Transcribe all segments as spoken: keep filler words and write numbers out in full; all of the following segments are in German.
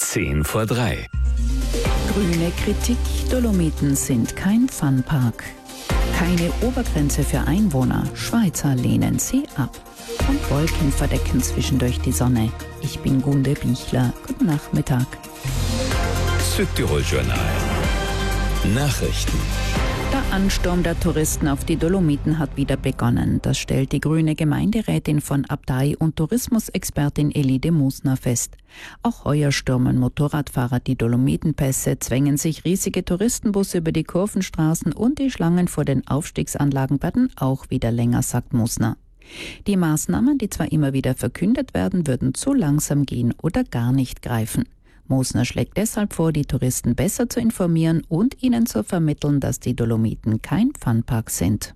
Zehn vor drei. Grüne Kritik, Dolomiten sind kein Funpark. Keine Obergrenze für Einwohner, Schweizer lehnen sie ab. Und Wolken verdecken zwischendurch die Sonne. Ich bin Gunde Bichler. Guten Nachmittag. Südtirol-Journal. Nachrichten. Der Ansturm der Touristen auf die Dolomiten hat wieder begonnen. Das stellt die grüne Gemeinderätin von Abtei und Tourismusexpertin Elide Musner fest. Auch heuer stürmen Motorradfahrer die Dolomitenpässe, zwängen sich riesige Touristenbusse über die Kurvenstraßen und die Schlangen vor den Aufstiegsanlagen werden auch wieder länger, sagt Musner. Die Maßnahmen, die zwar immer wieder verkündet werden, würden zu langsam gehen oder gar nicht greifen. Musner schlägt deshalb vor, die Touristen besser zu informieren und ihnen zu vermitteln, dass die Dolomiten kein Funpark sind.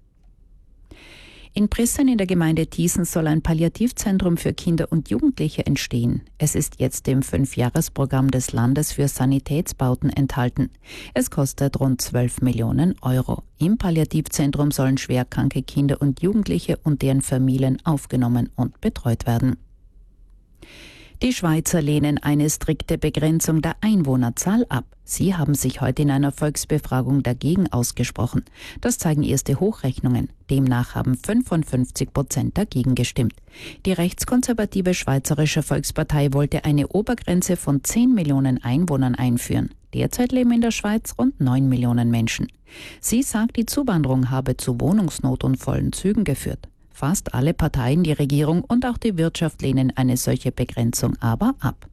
In Prissen in der Gemeinde Thiessen soll ein Palliativzentrum für Kinder und Jugendliche entstehen. Es ist jetzt im Fünfjahresprogramm des Landes für Sanitätsbauten enthalten. Es kostet rund zwölf Millionen Euro. Im Palliativzentrum sollen schwerkranke Kinder und Jugendliche und deren Familien aufgenommen und betreut werden. Die Schweizer lehnen eine strikte Begrenzung der Einwohnerzahl ab. Sie haben sich heute in einer Volksbefragung dagegen ausgesprochen. Das zeigen erste Hochrechnungen. Demnach haben fünfundfünfzig Prozent dagegen gestimmt. Die rechtskonservative Schweizerische Volkspartei wollte eine Obergrenze von zehn Millionen Einwohnern einführen. Derzeit leben in der Schweiz rund neun Millionen Menschen. Sie sagt, die Zuwanderung habe zu Wohnungsnot und vollen Zügen geführt. Fast alle Parteien, die Regierung und auch die Wirtschaft lehnen eine solche Begrenzung aber ab.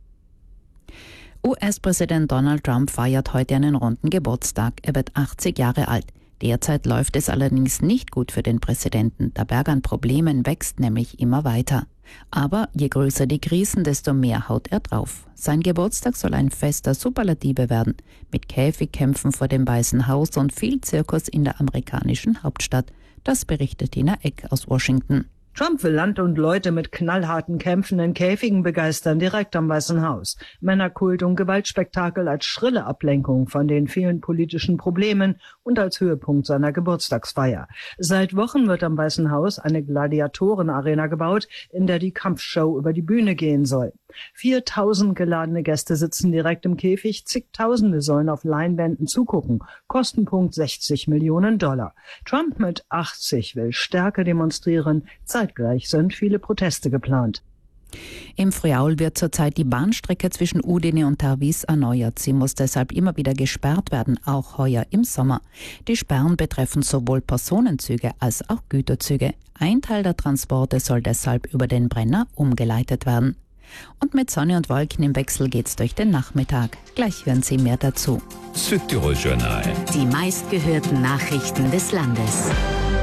U S-Präsident Donald Trump feiert heute einen runden Geburtstag. Er wird achtzig Jahre alt. Derzeit läuft es allerdings nicht gut für den Präsidenten. Der Berg an Problemen wächst nämlich immer weiter. Aber je größer die Krisen, desto mehr haut er drauf. Sein Geburtstag soll ein Fest der Superlative werden, mit Käfigkämpfen vor dem Weißen Haus und viel Zirkus in der amerikanischen Hauptstadt. Das berichtet Tina Eck aus Washington. Trump will Land und Leute mit knallharten Kämpfen in Käfigen begeistern, direkt am Weißen Haus. Männerkult und Gewaltspektakel als schrille Ablenkung von den vielen politischen Problemen und als Höhepunkt seiner Geburtstagsfeier. Seit Wochen wird am Weißen Haus eine Gladiatorenarena gebaut, in der die Kampfshow über die Bühne gehen soll. viertausend geladene Gäste sitzen direkt im Käfig, zigtausende sollen auf Leinwänden zugucken. Kostenpunkt sechzig Millionen Dollar. Trump mit achtzig will Stärke demonstrieren. Zeitgleich sind viele Proteste geplant. Im Friaul wird zurzeit die Bahnstrecke zwischen Udine und Tarvis erneuert. Sie muss deshalb immer wieder gesperrt werden, auch heuer im Sommer. Die Sperren betreffen sowohl Personenzüge als auch Güterzüge. Ein Teil der Transporte soll deshalb über den Brenner umgeleitet werden. Und mit Sonne und Wolken im Wechsel geht's durch den Nachmittag. Gleich hören Sie mehr dazu. Südtirol-Journal. Die meistgehörten Nachrichten des Landes.